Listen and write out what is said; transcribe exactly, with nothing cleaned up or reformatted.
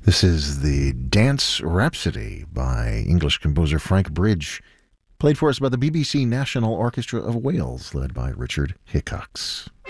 This is the Dance Rhapsody by English composer Frank Bridge, played for us by the B B C National Orchestra of Wales, led by Richard Hickox.